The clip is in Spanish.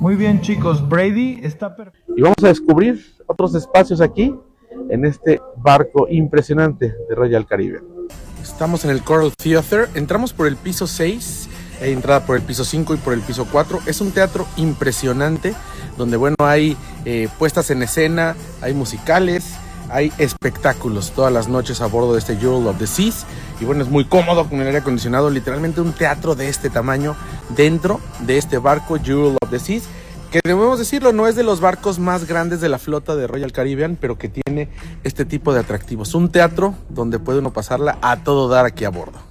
Muy bien, chicos, Brady está perfecto. Y vamos a descubrir otros espacios aquí en este barco impresionante de Royal Caribbean. Estamos en el Coral Theatre, entramos por el piso 6, hay entrada por el piso 5 y por el piso 4. Es un teatro impresionante donde, bueno, hay puestas en escena, hay musicales, hay espectáculos todas las noches a bordo de este Jewel of the Seas. Y bueno, es muy cómodo con el aire acondicionado, literalmente un teatro de este tamaño dentro de este barco Jewel of the Seas, que debemos decirlo, no es de los barcos más grandes de la flota de Royal Caribbean, pero que tiene este tipo de atractivos. Un teatro donde puede uno pasarla a todo dar aquí a bordo.